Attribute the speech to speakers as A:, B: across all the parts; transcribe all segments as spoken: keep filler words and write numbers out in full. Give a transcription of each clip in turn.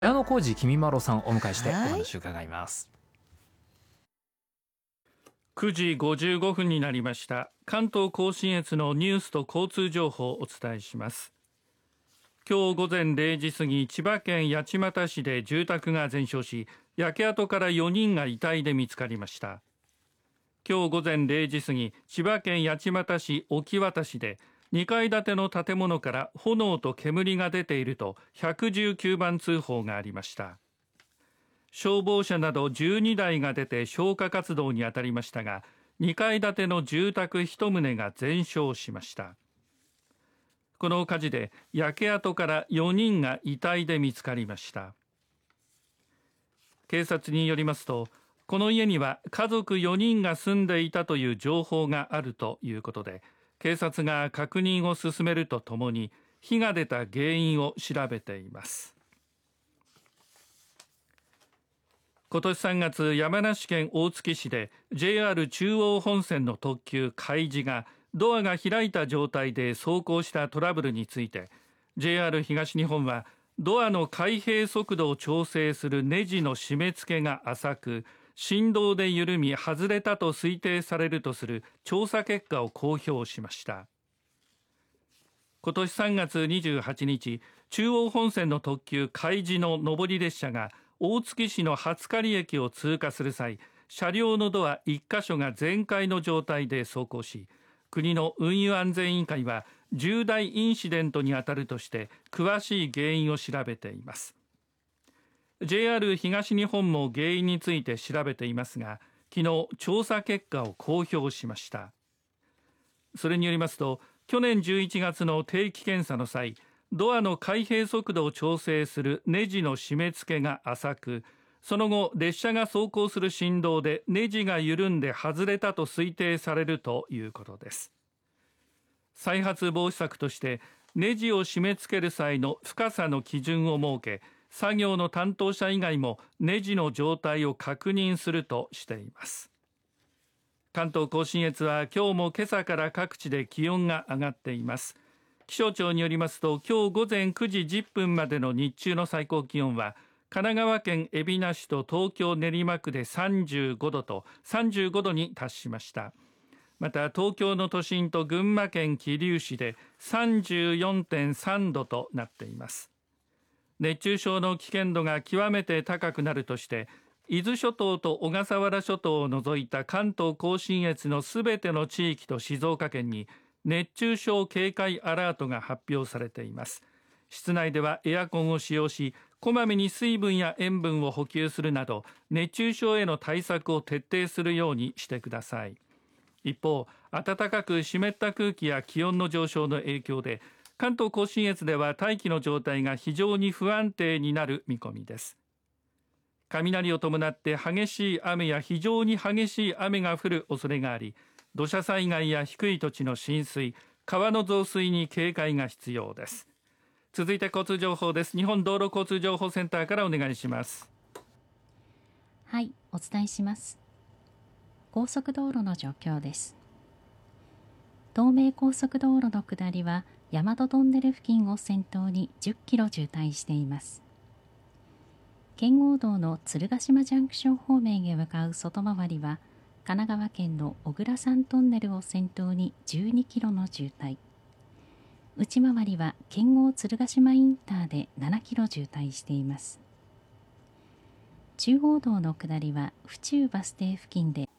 A: 綾野浩二きみまろさんをお迎えしてお話を伺います。
B: くじごじゅうごふんになりました。関東甲信越のニュースと交通情報をお伝えします。今日午前れいじ過ぎ、千葉県八街市で住宅が全焼し、焼け跡からよにんが遺体で見つかりました。今日午前れいじ過ぎ、千葉県八街市沖渡市でにかい建ての建物から炎と煙が出ているとひゃくじゅうきゅうばん通報がありました。消防車などじゅうにだいが出て消火活動に当たりましたが、にかい建ての住宅いちとうが全焼しました。この火事で焼け跡からよにんが遺体で見つかりました。警察によりますと、この家には家族よにんが住んでいたという情報があるということで、警察が確認を進めるとともに火が出た原因を調べています。今年さんがつ、山梨県大月市で ジェイアール 中央本線の特急かいじがドアが開いた状態で走行したトラブルについて、 ジェイアール 東日本はドアの開閉速度を調整するネジの締め付けが浅く、振動で緩み外れたと推定されるとする調査結果を公表しました。今年さんがつにじゅうはちにち、中央本線の特急かいじの上り列車が大月市の初刈駅を通過する際、車両のドアいっかしょが全開の状態で走行し、国の運輸安全委員会は重大インシデントに当たるとして詳しい原因を調べています。 ジェイアール 東日本も原因について調べていますが、昨日調査結果を公表しました。それによりますと、去年じゅういちがつの定期検査の際、ドアの開閉速度を調整するネジの締め付けが浅く、その後列車が走行する振動でネジが緩んで外れたと推定されるということです。再発防止策として、ネジを締め付ける際の深さの基準を設け、作業の担当者以外もネジの状態を確認するとしています。関東甲信越は今日も今朝から各地で気温が上がっています。気象庁によりますと、今日午前くじじゅっぷんまでの日中の最高気温は、神奈川県海老名市と東京練馬区でさんじゅうごどとさんじゅうごどに達しました。また東京の都心と群馬県桐生市で さんじゅうよんてんさんどとなっています。熱中症の危険度が極めて高くなるとして、伊豆諸島と小笠原諸島を除いた関東甲信越のすべての地域と静岡県に熱中症警戒アラートが発表されています。室内ではエアコンを使用し、こまめに水分や塩分を補給するなど、熱中症への対策を徹底するようにしてください。一方、暖かく湿った空気や気温の上昇の影響で、関東甲信越では大気の状態が非常に不安定になる見込みです。雷を伴って激しい雨や非常に激しい雨が降る恐れがあり、土砂災害や低い土地の浸水、川の増水に警戒が必要です。続いて交通情報です。日本道路交通情報センターからお願いします。
C: はい、お伝えします。高速道路の状況です。東名高速道路の下りは大和トンネル付近を先頭にじゅっキロ渋滞しています。圏央道の鶴ヶ島ジャンクション方面へ向かう外回りは、神奈川県の小倉山トンネルを先頭にじゅうにキロの渋滞、内回りは圏央鶴ヶ島インターでななキロ渋滞しています。中央道の下りは府中バス停付近で。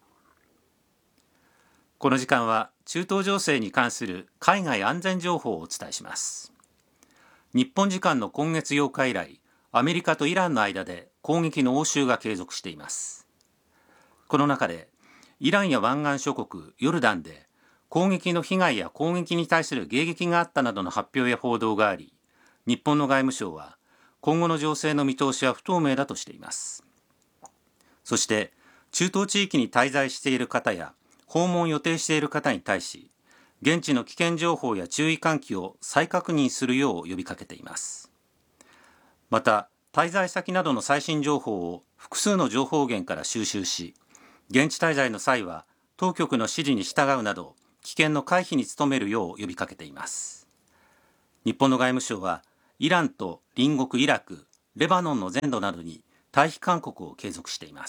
D: この時間は中東情勢に関する海外安全情報をお伝えします。日本時間の今月ようか以来、アメリカとイランの間で攻撃の応酬が継続しています。この中でイランや湾岸諸国ヨルダンで攻撃の被害や攻撃に対する迎撃があったなどの発表や報道があり、日本の外務省は今後の情勢の見通しは不透明だとしています。そして中東地域に滞在している方や訪問を予定している方に対し、現地の危険情報や注意喚起を再確認するよう呼びかけています。また、滞在先などの最新情報を複数の情報源から収集し、現地滞在の際は当局の指示に従うなど危険の回避に努めるよう呼びかけています。日本の外務省は、イランと隣国イラク、 レバノンの全土などに退避勧告を継続しています。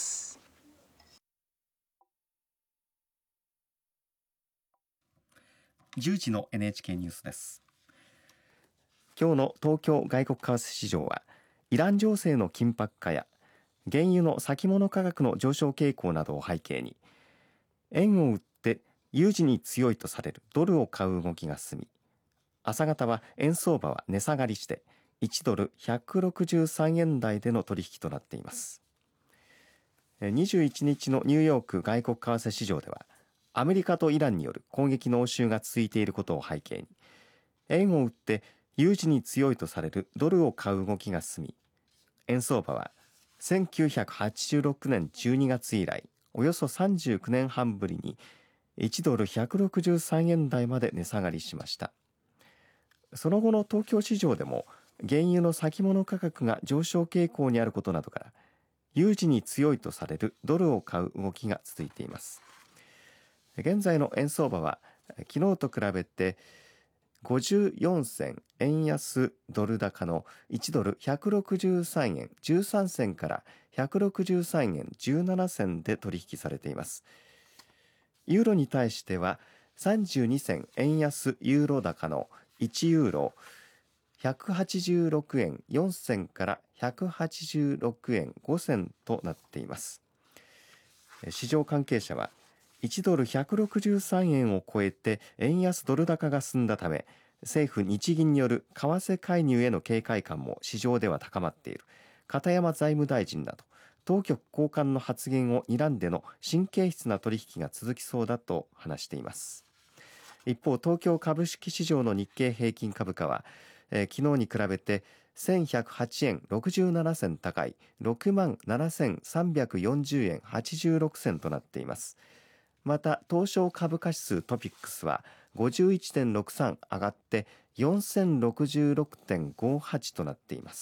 E: じゅうじの エヌエイチケー ニュースです。今日の東京外国為替市場はイラン情勢の緊迫化や原油の先物価格の上昇傾向などを背景に円を売って有事に強いとされるドルを買う動きが進み、朝方は円相場は値下がりしていちドルひゃくろくじゅうさんえん台での取引となっています。にじゅういちにちのニューヨーク外国為替市場ではアメリカとイランによる攻撃の応酬が続いていることを背景に円を売って有事に強いとされるドルを買う動きが進み、円相場はせんきゅうひゃくはちじゅうろくねんじゅうにがつ以来およそさんじゅうきゅうねんはんぶりにいちドルひゃくろくじゅうさんえん台まで値下がりしました。その後の東京市場でも原油の先物価格が上昇傾向にあることなどから有事に強いとされるドルを買う動きが続いています。現在の円相場は昨日と比べてごじゅうよんせん円安ドル高のいちドルひゃくろくじゅうさんえんじゅうさんせんからひゃくろくじゅうさんえんじゅうななせんで取引されています。ユーロに対してはさんじゅうにせん円安ユーロ高のいちユーロひゃくはちじゅうろくえんよんせんからひゃくはちじゅうろくえんごせんとなっています。市場関係者はいちドルひゃくろくじゅうさんえんを超えて円安ドル高が進んだため、政府日銀による為替介入への警戒感も市場では高まっている片山財務大臣など当局高官の発言を睨んでの神経質な取引が続きそうだと話しています。一方、東京株式市場の日経平均株価は、えー、昨日に比べてせんひゃくはちえんろくじゅうななせん高い ろくまんななせんさんびゃくよんじゅうえんはちじゅうろくせんとなっています。また東証株価指数トピックスは ごじゅういちてんろくさん 上がってよんせんろくじゅうろくてんごはち となっています。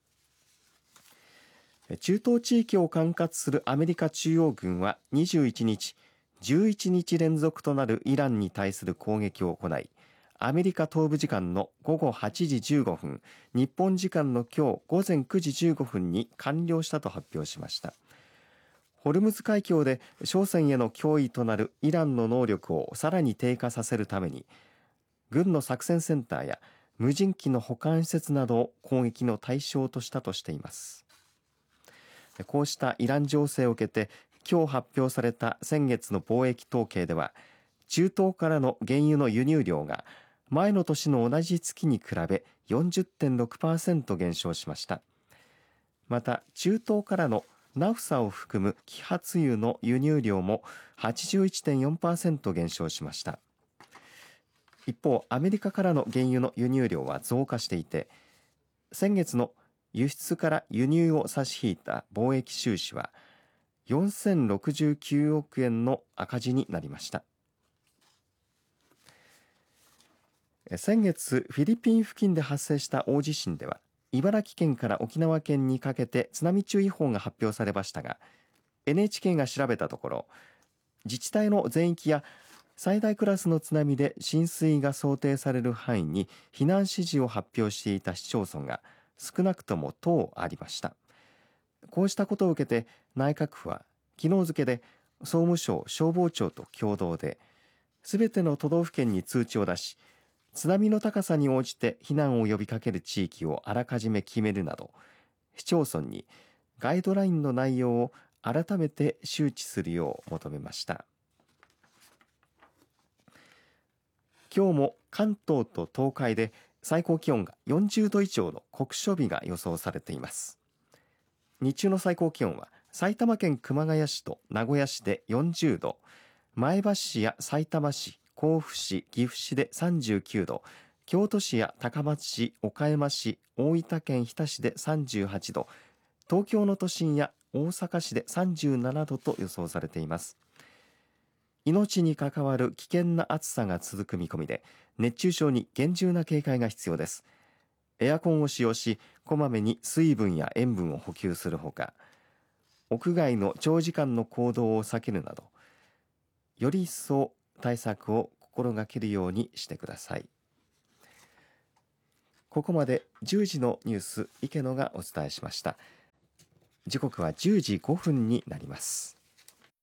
E: 中東地域を管轄するアメリカ中央軍はにじゅういちにちじゅういちにち連続となるイランに対する攻撃を行い、アメリカ東部時間のごごはちじじゅうごふん、日本時間の今日午前くじじゅうごふんに完了したと発表しました。ホルムズ海峡で商船への脅威となるイランの能力をさらに低下させるために、軍の作戦センターや無人機の保管施設などを攻撃の対象としたとしています。こうしたイラン情勢を受けて今日発表された先月の貿易統計では、中東からの原油の輸入量が前の年の同じ月に比べ よんじゅってんろくパーセント 減少しました。また中東からのナフサを含む揮発油の輸入量も はちじゅういちてんよんパーセント 減少しました。一方、アメリカからの原油の輸入量は増加していて、先月の輸出から輸入を差し引いた貿易収支はよんせんろくじゅうきゅうおくえんの赤字になりました。先月フィリピン付近で発生した大地震では、茨城県から沖縄県にかけて津波注意報が発表されましたが、 エヌエイチケー が調べたところ、自治体の全域や最大クラスの津波で浸水が想定される範囲に避難指示を発表していた市町村が少なくともとありました。こうしたことを受けて内閣府は昨日付で総務省消防庁と共同で、すべての都道府県に通知を出し、津波の高さに応じて避難を呼びかける地域をあらかじめ決めるなど、市町村にガイドラインの内容を改めて周知するよう求めました。今日も関東と東海で最高気温がよんじゅうど以上の酷暑日が予想されています。日中の最高気温は埼玉県熊谷市と名古屋市でよんじゅうど、前橋市やさいたま市、甲府市、岐阜市でさんじゅうきゅうど、京都市や高松市、岡山市、大分県日田市でさんじゅうはちど、東京の都心や大阪市でさんじゅうななどと予想されています。命に関わる危険な暑さが続く見込みで、熱中症に厳重な警戒が必要です。エアコンを使用し、こまめに水分や塩分を補給するほか、屋外の長時間の行動を避けるなど、より一層対策を心がけるようにしてください。 ここまでじゅうじのニュース池野がお伝えしました。時刻はじゅうじごふんになります。